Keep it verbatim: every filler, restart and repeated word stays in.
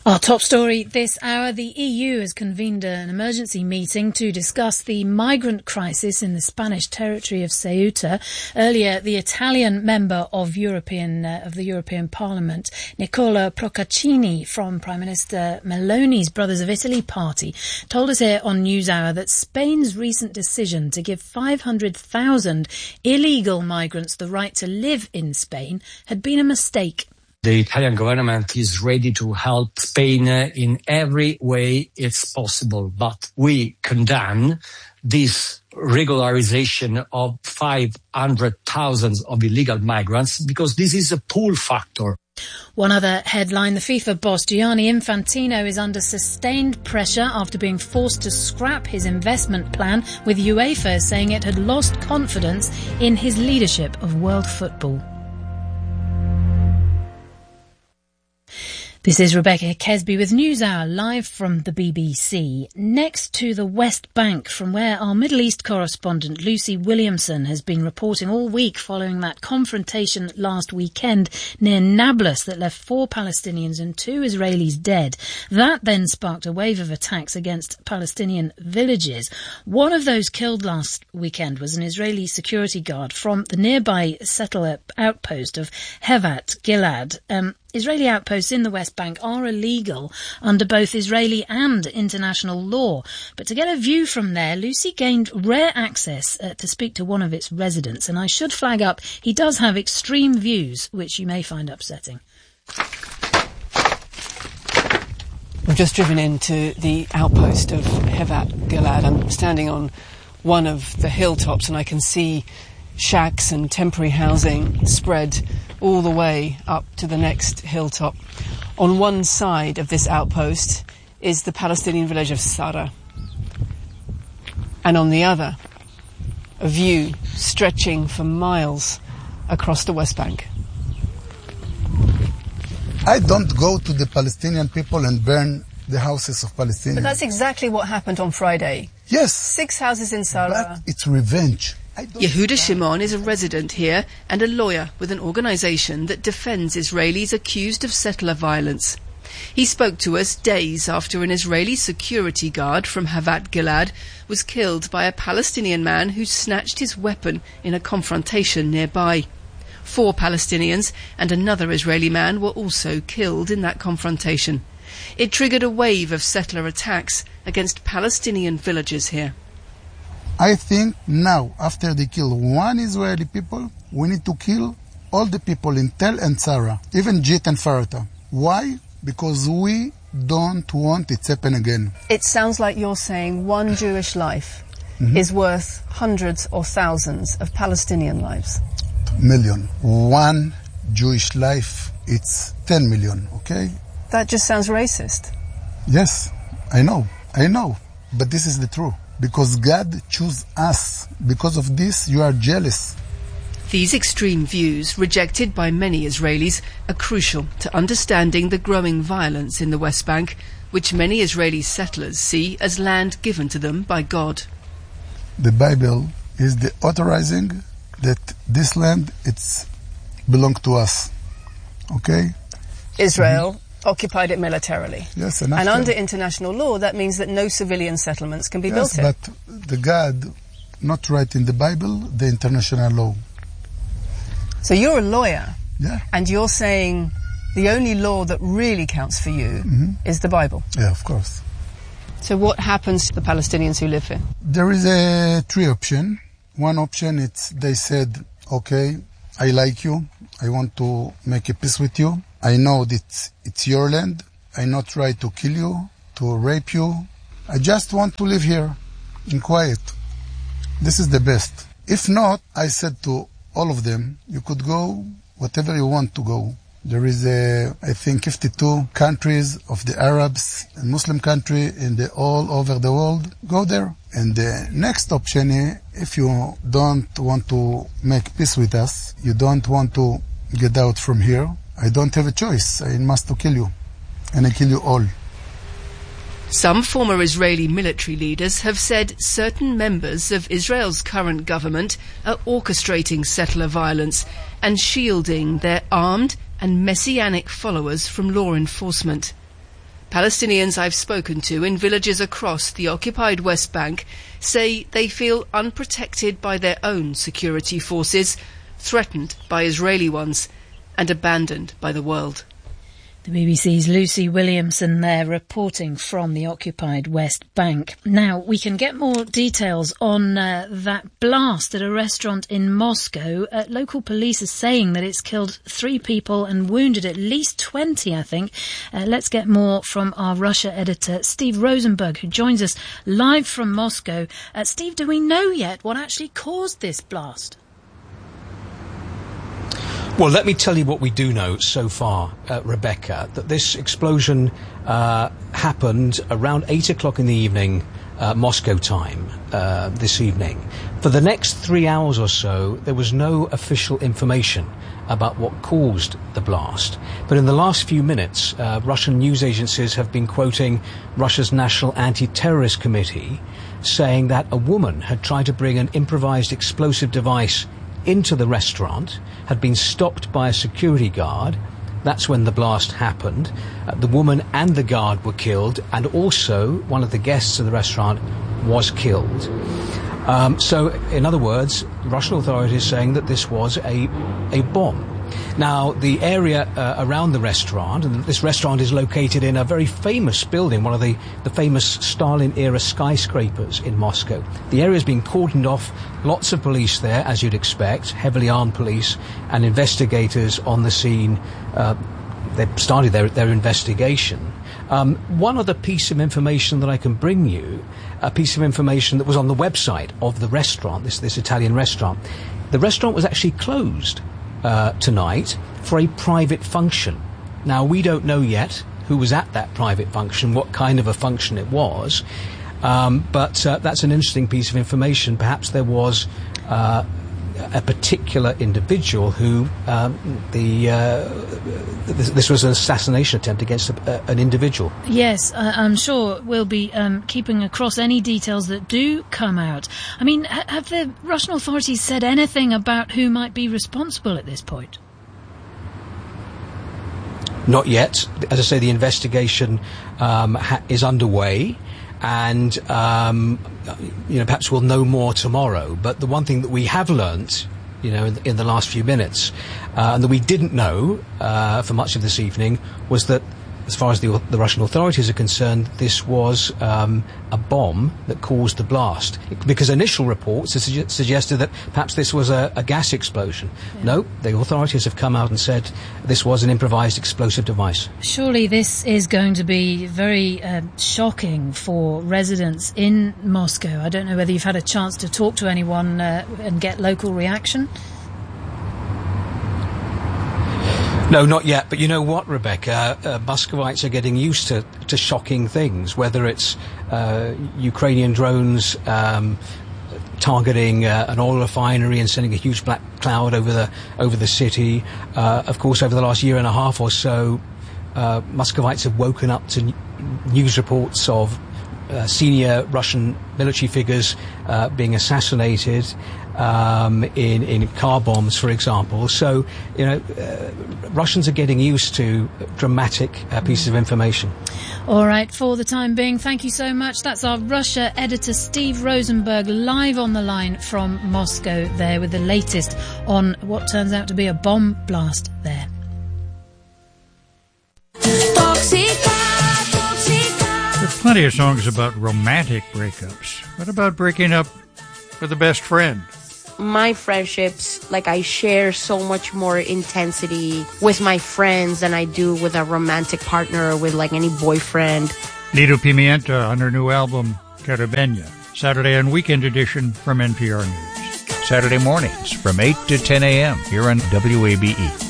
Our top story this hour, the E U has convened an emergency meeting to discuss the migrant crisis in the Spanish territory of Ceuta. Earlier, the Italian member of European uh, of the European Parliament, Nicola Procaccini from Prime Minister Meloni's Brothers of Italy party, told us here on NewsHour that Spain's recent decision to give five hundred thousand illegal migrants the right to live in Spain had been a mistake. The Italian government is ready to help Spain in every way it's possible, but we condemn this regularization of five hundred thousand of illegal migrants because this is a pull factor. One other headline, the FIFA boss Gianni Infantino is under sustained pressure after being forced to scrap his investment plan, with UEFA saying it had lost confidence in his leadership of world football. This is Rebecca Kesby with NewsHour, live from the B B C. Next to the West Bank, from where our Middle East correspondent Lucy Williamson has been reporting all week following that confrontation last weekend near Nablus that left four Palestinians and two Israelis dead. That then sparked a wave of attacks against Palestinian villages. One of those killed last weekend was an Israeli security guard from the nearby settler outpost of Hevat Gilad. Um, Israeli outposts in the West Bank are illegal under both Israeli and international law. But to get a view from there, Lucy gained rare access uh, to speak to one of its residents. And I should flag up, he does have extreme views, which you may find upsetting. We've just driven into the outpost of Hevat Gilad. I'm standing on one of the hilltops and I can see shacks and temporary housing spread all the way up to the next hilltop. On one side of this outpost is the Palestinian village of Sara, and on the other, a view stretching for miles across the West Bank. I don't go to the Palestinian people and burn the houses of Palestinians. But that's exactly what happened on Friday. Yes. Six houses in Sara. But it's revenge. Yehuda Shimon is a resident here and a lawyer with an organisation that defends Israelis accused of settler violence. He spoke to us days after an Israeli security guard from Hevat Gilad was killed by a Palestinian man who snatched his weapon in a confrontation nearby. Four Palestinians and another Israeli man were also killed in that confrontation. It triggered a wave of settler attacks against Palestinian villages here. I think now, after they kill one Israeli people, we need to kill all the people in Tel and Sara, even Jit and Farata. Why? Because we don't want it to happen again. It sounds like you're saying one Jewish life mm-hmm. is worth hundreds or thousands of Palestinian lives. Million. One Jewish life, it's ten million, okay? That just sounds racist. Yes, I know, I know, but this is the truth. Because God chose us. Because of this, you are jealous. These extreme views, rejected by many Israelis, are crucial to understanding the growing violence in the West Bank, which many Israeli settlers see as land given to them by God. The Bible is the authorizing that this land it's belong to us. Okay? Israel mm-hmm. occupied it militarily. Yes, and, and under international law, that means that no civilian settlements can be yes, built here. But the God not write in the Bible the international law. So you're a lawyer, yeah, and you're saying the only law that really counts for you mm-hmm. is the Bible. Yeah, of course. So what happens to the Palestinians who live here? There is a three option. One option, it's they said, okay, I like you, I want to make a peace with you. I know that it's your land. I not try to kill you, to rape you. I just want to live here in quiet. This is the best. If not, I said to all of them, you could go whatever you want to go. There is, a, I think, fifty-two countries of the Arabs, a Muslim country in the all over the world. Go there. And the next option is, if you don't want to make peace with us, you don't want to get out from here, I don't have a choice. I must to kill you. And I kill you all. Some former Israeli military leaders have said certain members of Israel's current government are orchestrating settler violence and shielding their armed and messianic followers from law enforcement. Palestinians I've spoken to in villages across the occupied West Bank say they feel unprotected by their own security forces, threatened by Israeli ones, and abandoned by the world. The B B C's Lucy Williamson there reporting from the occupied West Bank. Now, we can get more details on uh, that blast at a restaurant in Moscow. Uh, local police are saying that it's killed three people and wounded at least twenty, I think. Uh, let's get more from our Russia editor, Steve Rosenberg, who joins us live from Moscow. Uh, Steve, do we know yet what actually caused this blast? Well, let me tell you what we do know so far, uh, Rebecca, that this explosion uh, happened around eight o'clock in the evening, uh, Moscow time, uh, this evening. For the next three hours or so, there was no official information about what caused the blast. But in the last few minutes, uh, Russian news agencies have been quoting Russia's National Anti-Terrorist Committee, saying that a woman had tried to bring an improvised explosive device into the restaurant, had been stopped by a security guard. That's when the blast happened. Uh, the woman and the guard were killed, and also one of the guests of the restaurant was killed. Um, so, in other words, Russian authorities saying that this was a a bomb. Now, the area uh, around the restaurant, and this restaurant is located in a very famous building, one of the, the famous Stalin-era skyscrapers in Moscow. The area has been cordoned off, lots of police there, as you'd expect, heavily armed police, and investigators on the scene. Uh, they've started their, their investigation. Um, one other piece of information that I can bring you, a piece of information that was on the website of the restaurant, this, this Italian restaurant. The restaurant was actually closed Uh, tonight for a private function. Now, we don't know yet who was at that private function, what kind of a function it was, um, but uh, that's an interesting piece of information. Perhaps there was uh, a particular individual who um, the uh, this, this was an assassination attempt against a, uh, an individual. Yes, uh, I'm sure we'll be um, keeping across any details that do come out. I mean, ha- have the Russian authorities said anything about who might be responsible at this point? Not yet. As I say, the investigation um, ha- is underway. And, um, you know, perhaps we'll know more tomorrow. But the one thing that we have learnt, you know, in, in the last few minutes, uh, and that we didn't know uh, for much of this evening, was that, as far as the, the Russian authorities are concerned, this was um, a bomb that caused the blast. Because initial reports have suge- suggested that perhaps this was a, a gas explosion. Yeah. No, the authorities have come out and said this was an improvised explosive device. Surely this is going to be very uh, shocking for residents in Moscow. I don't know whether you've had a chance to talk to anyone uh, and get local reaction. No, not yet. But you know what, Rebecca? Uh, Muscovites are getting used to, to shocking things, whether it's uh, Ukrainian drones um, targeting uh, an oil refinery and sending a huge black cloud over the over the city. Uh, of course, over the last year and a half or so, uh, Muscovites have woken up to n- news reports of uh, senior Russian military figures uh, being assassinated. Um, in, in car bombs, for example. So, you know, uh, Russians are getting used to dramatic uh, pieces of information. All right, for the time being, thank you so much. That's our Russia editor, Steve Rosenberg, live on the line from Moscow there with the latest on what turns out to be a bomb blast there. There's plenty of songs about romantic breakups. What about breaking up with a best friend? My friendships, like I share so much more intensity with my friends than I do with a romantic partner or with like any boyfriend. Lido Pimienta on her new album, Carabenia. Saturday and weekend edition from N P R News. Saturday mornings from eight to ten a.m. here on W A B E.